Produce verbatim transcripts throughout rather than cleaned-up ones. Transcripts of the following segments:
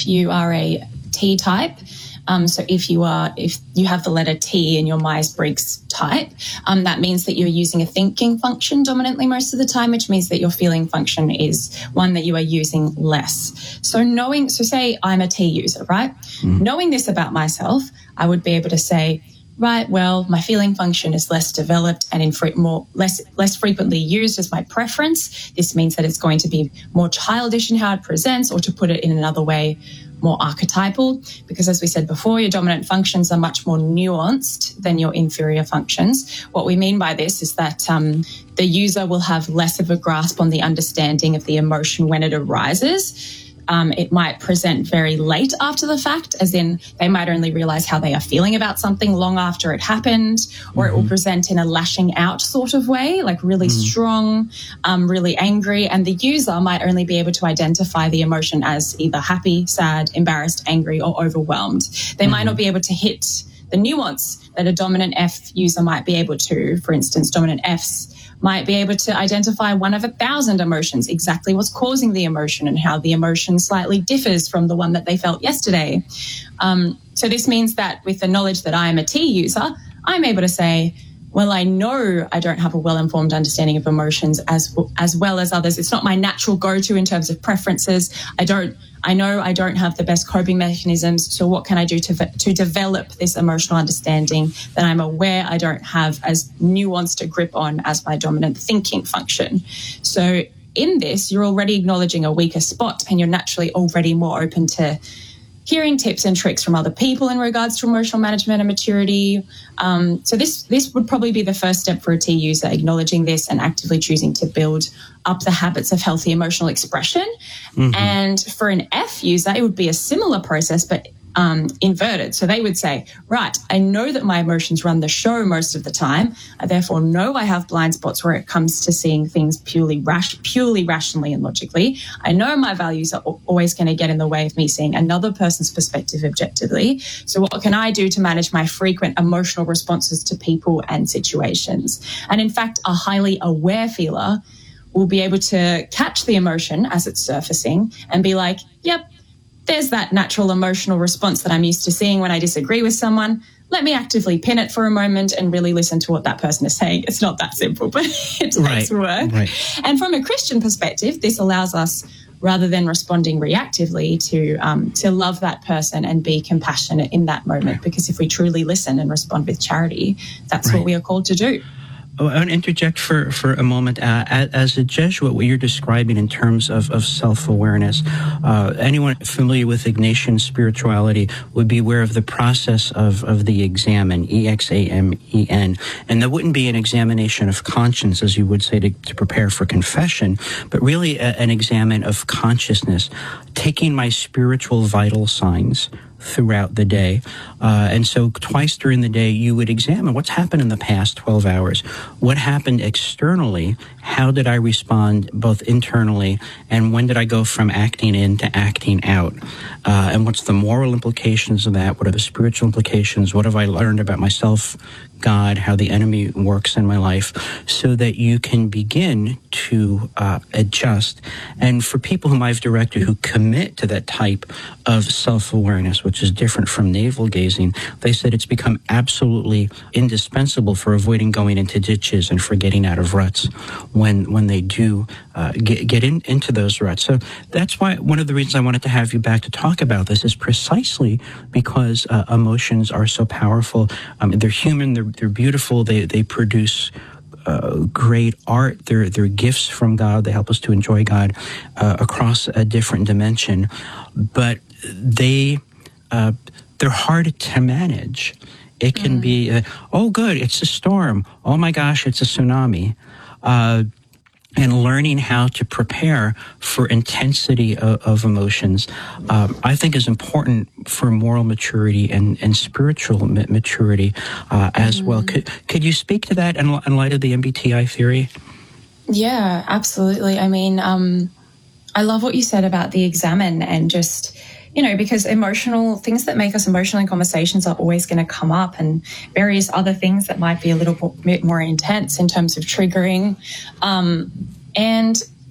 you are a T type, Um, so if you are, if you have the letter T in your Myers-Briggs type, um, that means that you're using a thinking function dominantly most of the time, which means that your feeling function is one that you are using less. So knowing, so say I'm a T user, right? Mm. Knowing this about myself, I would be able to say, right, well, my feeling function is less developed and in fre- more less less frequently used as my preference. This means that it's going to be more childish in how it presents, or to put it in another way, more archetypal, because as we said before, your dominant functions are much more nuanced than your inferior functions. What we mean by this is that um, the user will have less of a grasp on the understanding of the emotion when it arises. Um, it might present very late after the fact, as in they might only realize how they are feeling about something long after it happened, or mm-hmm. it will present in a lashing out sort of way, like really mm-hmm. strong, um, really angry. And the user might only be able to identify the emotion as either happy, sad, embarrassed, angry, or overwhelmed. They mm-hmm. might not be able to hit the nuance that a dominant F user might be able to. For instance, dominant Fs might be able to identify one of a thousand emotions, exactly what's causing the emotion and how the emotion slightly differs from the one that they felt yesterday. Um, so this means that with the knowledge that I am a T user, I'm able to say, well, I know I don't have a well-informed understanding of emotions as as well as others. It's not my natural go-to in terms of preferences. I don't. I know I don't have the best coping mechanisms. So what can I do to to develop this emotional understanding that I'm aware I don't have as nuanced a grip on as my dominant thinking function? So in this, you're already acknowledging a weaker spot, and you're naturally already more open to hearing tips and tricks from other people in regards to emotional management and maturity. Um, so this this would probably be the first step for a T user, acknowledging this and actively choosing to build up the habits of healthy emotional expression. Mm-hmm. And for an F user, it would be a similar process, but um, inverted. So they would say, right, I know that my emotions run the show most of the time. I therefore know I have blind spots where it comes to seeing things purely rash, purely rationally and logically. I know my values are always going to get in the way of me seeing another person's perspective objectively. So what can I do to manage my frequent emotional responses to people and situations? And in fact, a highly aware feeler will be able to catch the emotion as it's surfacing and be like, yep, there's that natural emotional response that I'm used to seeing when I disagree with someone. Let me actively pin it for a moment and really listen to what that person is saying. It's not that simple, but it takes right, work. Right. And from a Christian perspective, this allows us, rather than responding reactively, to um, to love that person and be compassionate in that moment. Right. Because if we truly listen and respond with charity, that's right. what we are called to do. Oh, I want to interject for, for a moment. Uh, as a Jesuit, what you're describing in terms of, of self-awareness, uh, anyone familiar with Ignatian spirituality would be aware of the process of, of the examen, E X A M E N. And that wouldn't be an examination of conscience, as you would say, to, to prepare for confession, but really a, an examen of consciousness, taking my spiritual vital signs throughout the day. Uh, and so twice during the day, you would examine what's happened in the past twelve hours. What happened externally? How did I respond both internally? And when did I go from acting in to acting out? Uh, and what's the moral implications of that? What are the spiritual implications? What have I learned about myself, God, how the enemy works in my life, so that you can begin to uh, adjust. And for people whom I've directed who commit to that type of self-awareness, which is different from navel gazing, they said it's become absolutely indispensable for avoiding going into ditches and for getting out of ruts when when they do uh, get, get in, into those ruts. So that's why one of the reasons I wanted to have you back to talk about this is precisely because uh, emotions are so powerful. Um, they're human, they're, they're beautiful, they, they produce Uh, great art. They're, they're gifts from God. They help us to enjoy God uh, across a different dimension. But they, uh, they're hard to manage. It can mm. be, uh, oh, good, it's a storm. Oh, my gosh, it's a tsunami. Uh, and learning how to prepare for intensity of, of emotions, um, I think is important for moral maturity and, and spiritual ma- maturity uh, as mm. well. Could could you speak to that in, in light of the M B T I theory? Yeah, absolutely. I mean, um, I love what you said about the examine and just, you know, because emotional things that make us emotional in conversations are always going to come up, and various other things that might be a little bit more intense in terms of triggering. Um, and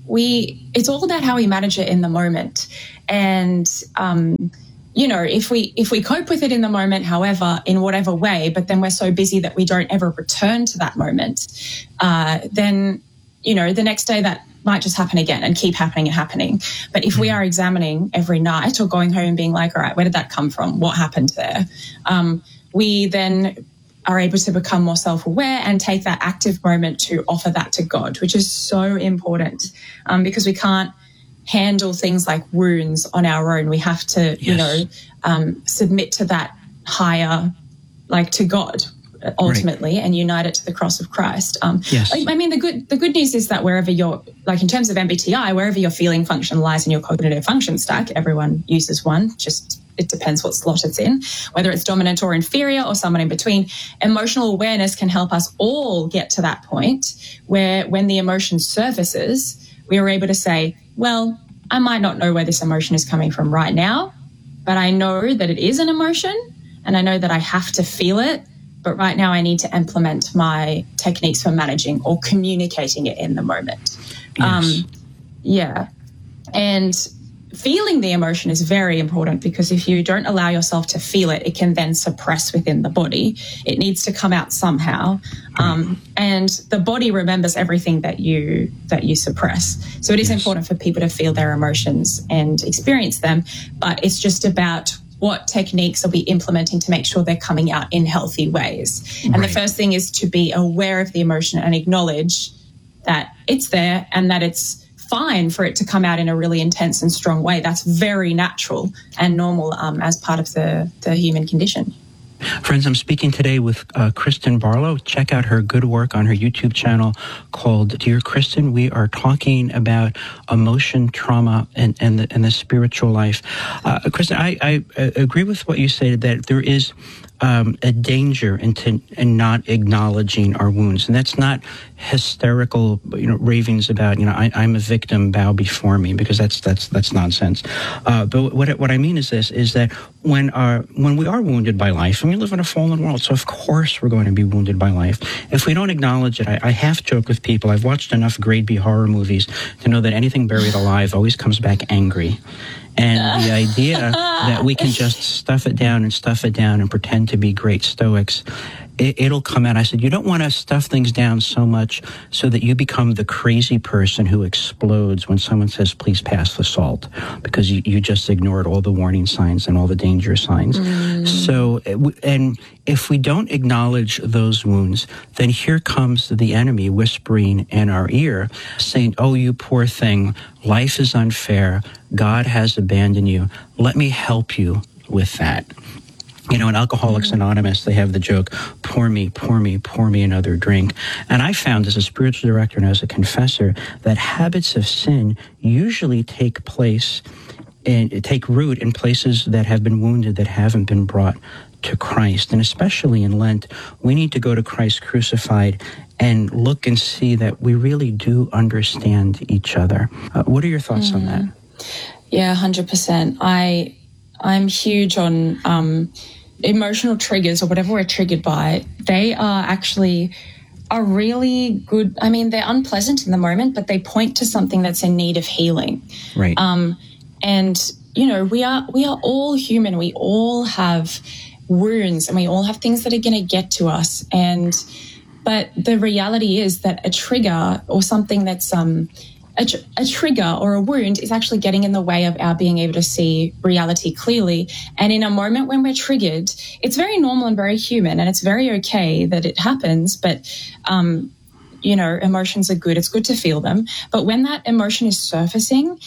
we, it's all about how we manage it in the moment. And, um, you know, if we, if we cope with it in the moment, however, in whatever way, but then we're so busy that we don't ever return to that moment, uh, then, you know, the next day that might just happen again and keep happening and happening. But if we are examining every night or going home and being like, all right, where did that come from? What happened there? Um, we then are able to become more self-aware and take that active moment to offer that to God, which is so important, um, because we can't handle things like wounds on our own. We have to, yes. you know, um, submit to that higher, like to God ultimately, right. and unite it to the cross of Christ. Um, yes. I, I mean, the good the good news is that wherever you're, like in terms of M B T I, wherever your feeling function lies in your cognitive function stack, everyone uses one, just it depends what slot it's in, whether it's dominant or inferior or someone in between. Emotional awareness can help us all get to that point where when the emotion surfaces, we are able to say, well, I might not know where this emotion is coming from right now, but I know that it is an emotion and I know that I have to feel it. But right now I need to implement my techniques for managing or communicating it in the moment. Yes. Um, yeah. And feeling the emotion is very important, because if you don't allow yourself to feel it, it can then suppress within the body. It needs to come out somehow. Um, and the body remembers everything that you that you suppress. So it is yes. important for people to feel their emotions and experience them. But it's just about what techniques are we implementing to make sure they're coming out in healthy ways. And right. the first thing is to be aware of the emotion and acknowledge that it's there and that it's fine for it to come out in a really intense and strong way. That's very natural and normal um, as part of the, the human condition. Friends, I'm speaking today with uh, Kristen Barlow. Check out her good work on her YouTube channel called Dear Kristen. We are talking about emotion, trauma, and, and, the, and the spiritual life. Uh, Kristen, I, I agree with what you said, that there is um, a danger in, to, in not acknowledging our wounds. And that's not hysterical, you know, ravings about, you know, I, I'm a victim, bow before me, because that's that's that's nonsense. Uh, but what what I mean is this, is that when our when we are wounded by life, and we live in a fallen world, so of course we're going to be wounded by life. If we don't acknowledge it, I, I half joke with people, I've watched enough grade B horror movies to know that anything buried alive always comes back angry. And the idea that we can just stuff it down and stuff it down and pretend to be great Stoics, it, it'll come out. I said, you don't want to stuff things down so much so that you become the crazy person who explodes when someone says, please pass the salt, because you, you just ignored all the warning signs and all the danger signs. Mm. So, and if we don't acknowledge those wounds, then here comes the enemy whispering in our ear, saying, oh, you poor thing, life is unfair, God has abandoned you, let me help you with that. You know, in Alcoholics Anonymous, they have the joke, pour me, pour me, pour me another drink. And I found as a spiritual director and as a confessor that habits of sin usually take place and take root in places that have been wounded, that haven't been brought to Christ. And especially in Lent, we need to go to Christ crucified and look and see that we really do understand each other. Uh, what are your thoughts mm. on that? Yeah, one hundred percent. I, I'm huge on um, emotional triggers, or whatever we're triggered by. They are actually a really good, I mean, they're unpleasant in the moment, but they point to something that's in need of healing. Right. Um, and, you know, we are we are all human. We all have wounds and we all have things that are going to get to us. And but the reality is that a trigger or something that's um a, tr- a trigger or a wound is actually getting in the way of our being able to see reality clearly. And in a moment when we're triggered, it's very normal and very human, and it's very okay that it happens. But um, you know, emotions are good. It's good to feel them. But when that emotion is surfacing,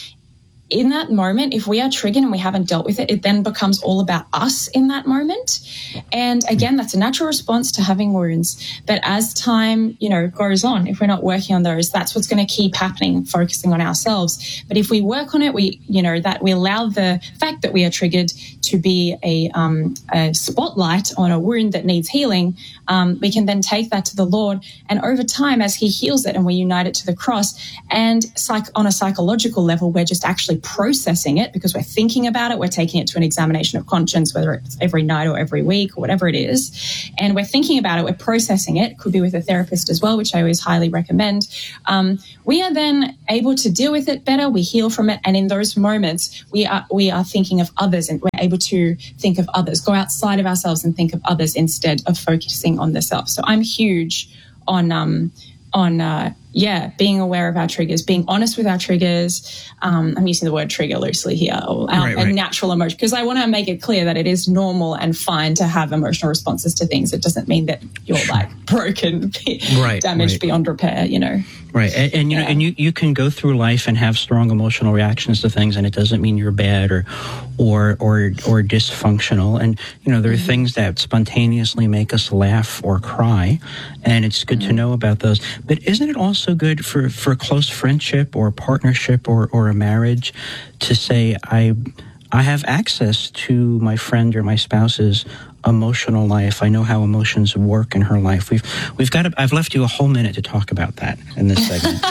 in that moment, if we are triggered and we haven't dealt with it, it then becomes all about us in that moment. And again, that's a natural response to having wounds. But as time, you know, goes on, if we're not working on those, that's what's going to keep happening, focusing on ourselves. But if we work on it, we, you know, that we allow the fact that we are triggered to be a, um, a spotlight on a wound that needs healing, um, we can then take that to the Lord. And over time, as he heals it and we unite it to the cross, and psych- on a psychological level, we're just actually processing it because we're thinking about it. We're taking it to an examination of conscience, whether it's every night or every week or whatever it is. And we're thinking about it. We're processing it. Could be with a therapist as well, which I always highly recommend. Um, we are then able to deal with it better. We heal from it. And in those moments, we are, we are thinking of others, and we're able to think of others, go outside of ourselves and think of others instead of focusing on the self. So I'm huge on, um, on, uh, yeah, being aware of our triggers, being honest with our triggers. Um, I'm using the word trigger loosely here, or our, right, right. a natural emotion, because I want to make it clear that it is normal and fine to have emotional responses to things. It doesn't mean that you're Sure. like broken, right, damaged right. beyond repair, you know. Right. And, and you Yeah. know, and you, you can go through life and have strong emotional reactions to things, and it doesn't mean you're bad or or or or dysfunctional. And you know, there are mm-hmm. things that spontaneously make us laugh or cry, and it's good mm-hmm. to know about those. But isn't it also good for, for close friendship or partnership or, or a marriage to say, I I have access to my friend or my spouse's emotional life. I know how emotions work in her life. We've we've got. To, I've left you a whole minute to talk about that in this segment.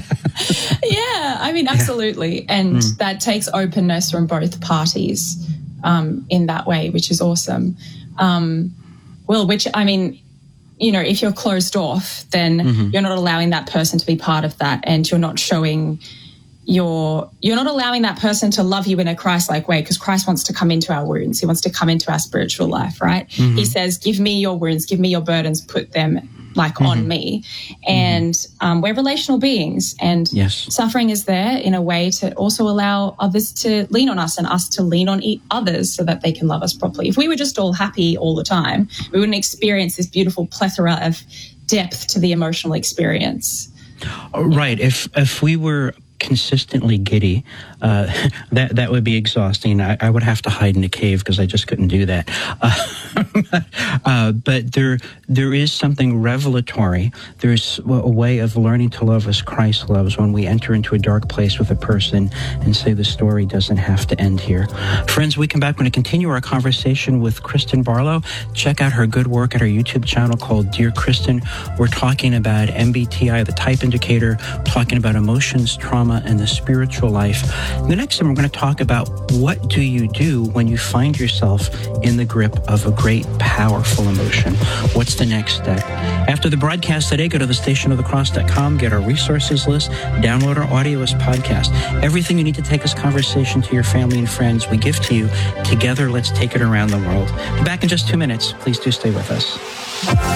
Yeah, I mean, absolutely, yeah. and mm. that takes openness from both parties um, in that way, which is awesome. Um, well, which I mean, you know, if you're closed off, then mm-hmm. you're not allowing that person to be part of that, and you're not showing. You're, you're not allowing that person to love you in a Christ-like way, because Christ wants to come into our wounds. He wants to come into our spiritual life, right? Mm-hmm. He says, give me your wounds, give me your burdens, put them like mm-hmm. on me. And mm-hmm. um, we're relational beings, and yes. suffering is there in a way to also allow others to lean on us and us to lean on each others so that they can love us properly. If we were just all happy all the time, we wouldn't experience this beautiful plethora of depth to the emotional experience. Right. If, if we were consistently giddy, uh, that that would be exhausting. I, I would have to hide in a cave because I just couldn't do that. Uh, uh, but there there is something revelatory. There's a way of learning to love as Christ loves when we enter into a dark place with a person and say the story doesn't have to end here. Friends, we come back. We're going to continue our conversation with Kristen Barlow. Check out her good work at our YouTube channel called Dear Kristen. We're talking about M B T I, the type indicator, talking about emotions, trauma, and the spiritual life. The next time we're going to talk about what do you do when you find yourself in the grip of a great, powerful emotion. What's the next step? After the broadcast today, go to the station of the cross dot com, get our resources list, download our audio as podcast. Everything you need to take this conversation to your family and friends, we give to you. Together, let's take it around the world. We're back in just two minutes. Please do stay with us.